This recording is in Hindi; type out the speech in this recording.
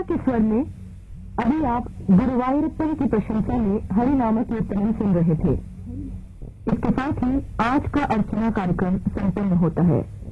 के स्वर में अभी आप गुरुवायूरप्पन की प्रशंसा में हरि नामक कीर्तन सुन रहे थे। इसके साथ ही आज का अर्चना कार्यक्रम संपन्न होता है।